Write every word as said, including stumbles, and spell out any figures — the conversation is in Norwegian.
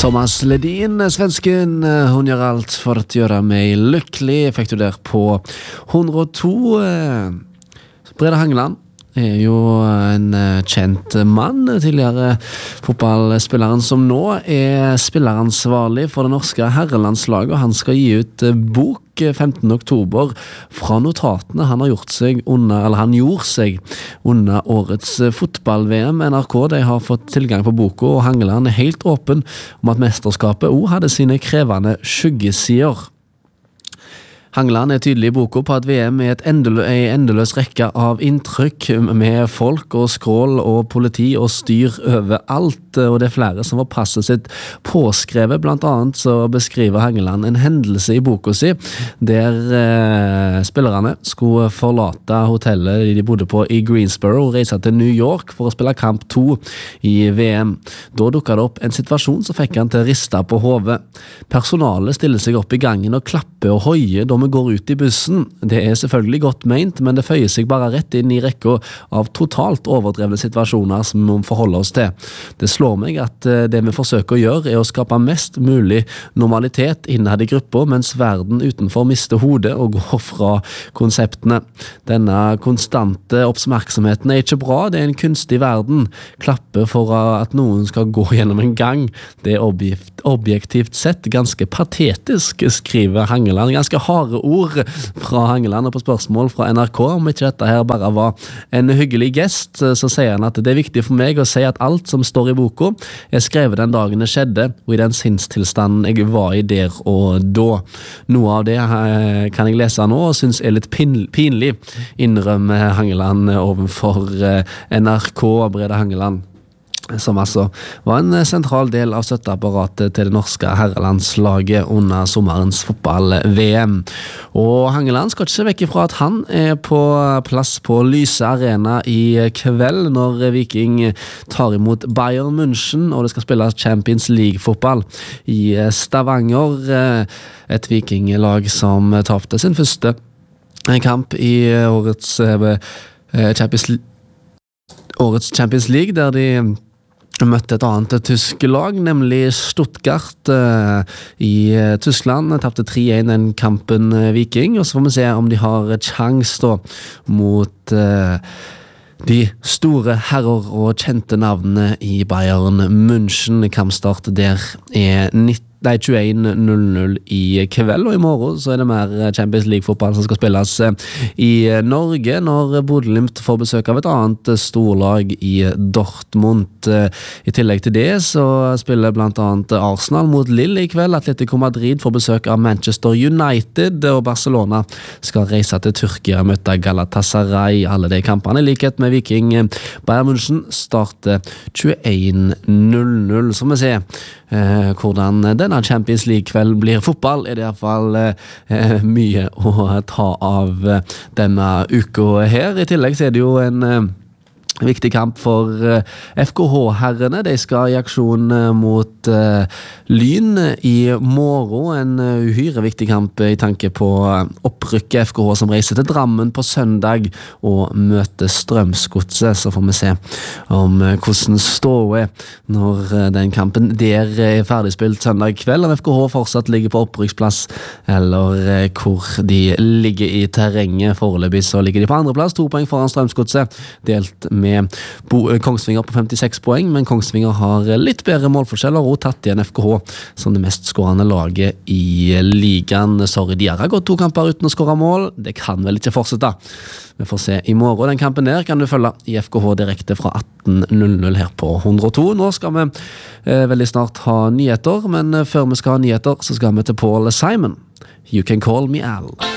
Thomas Ledin, svensken, hon gör allt för att göra mig lycklig. Fikk du der på hundre og to. Brede Hangeland er jo en kjent mann, tidligere fotballspilleren som nå er spilleransvarlig for det norske herrelandslaget, og han skal gi ut bok femtende oktober fra notatene han har gjort seg under, eller han gjorde seg under årets fotball-V M. N R K de har fått tilgang på boka, og Hangeland er helt åpen om at mesterskapet også hadde sine krevende skyggesider. Hangeland er tydelig i boka på at V M er et endelø en endeløs rekke av inntrykk med folk og skrål og politi og styr over alt, og det er flere som var passet sitt påskrevet. Blant annet så beskriver Hangeland en hendelse i boka si der eh, spillerne skulle forlate hotellet de bodde på i Greensboro og reise til New York for å spille kamp to i V M. Da dukket det opp en situasjon som fikk han til å riste på hodet. Personalet stiller seg opp i gangen og klapper og hoier da vi går ut i bussen. Det er selvfølgelig godt ment, men det føyer seg bare rett inn i rekka av totalt overdrevne situasjoner som vi må forholde oss til. Det slår meg at det vi forsøker å gjøre er å skape mest mulig normalitet innad i gruppa, mens verden utenfor mister hodet og går fra konseptene. Denne konstante oppmerksomheten er ikke bra, det er en kunstig verden. Klappe for at noen skal gå gjennom en gang. Det er objekt, objektivt sett ganske patetisk, skriver Hangeland. Ganske harde ord fra Hangeland, og på spørsmål fra N R K om ikke dette her bare var en hyggelig gest, så sier han at det er viktig for meg å si at alt som står i boka er skrevet den dagen det skjedde, og i den sinnstilstanden jeg var i der og da. Noe av det kan jeg lese nå og synes er litt pinlig, innrømmer Hangeland overfor N R K. Brede Hangeland, som altså var en sentral del av støtteapparatet til det norske herrelandslaget under sommerens fotball-V M. Og Hangeland skal ikke se vekk ifra at han er på plass på Lyse Arena i kveld når Viking tar imot Bayern München, og det skal spilles Champions League-fotball i Stavanger. Et vikinglag som tapte sin første kamp i årets Champions League, årets Champions League, der de møtte et annet tysk lag, nemlig Stuttgart uh, i uh, Tyskland. Tappte tre en den kampen uh, Viking, og så får vi se om de har chans da mot uh, de store herrer og kjente navnene i Bayern München. Kampstart der er nitten Det er tjueen null null i kveld, og i morgen så er det mer Champions League-fotball som skal spilles i Norge, når Bodø/Glimt får besøk av et annet storlag i Dortmund. I tillegg til det så spiller blant annet Arsenal mot Lille i kveld. Atletico Madrid får besøk av Manchester United, og Barcelona skal reise til Tyrkia og møte Galatasaray. Alle de kampene, i likhet med Viking Bayern München, starter tjueen null null. Så må vi se eh, hvordan den Champions League-kveld blir fotball, er det i hvert fall eh, mye å ta av eh, denne uka her. I tillegg så er det jo en eh, viktig kamp for uh, F K H-herrene. De skal i aksjon uh, mot uh, Lyn i morgen. En uh, uhyre viktig kamp i tanke på uh, opprykket. F K H som reiser til Drammen på søndag og møter Strømsgodset. Så får vi se om uh, hvordan står det når uh, den kampen der er ferdigspilt søndag kveld. Om F K H fortsatt ligger på opprykksplass, eller uh, hvor de ligger i terrenget. Foreløpig så ligger de på andreplass, to poeng foran Strømsgodset, delt med Kongsvinger på femtiseks poeng, men Kongsvinger har litt bedre målforskjeller og tatt igjen F K H som det mest skårende laget i ligaen. Sorry, de har gått to kamper uten å skåre mål. Det kan vel ikke fortsette. Vi får se i morgen. Den kampen der kan du følge i F K H direkte fra atten null null her på hundre og to. Nå skal vi eh, veldig snart ha nyheter, men før vi skal ha nyheter så skal vi til Paul Simon. You Can Call Me Al.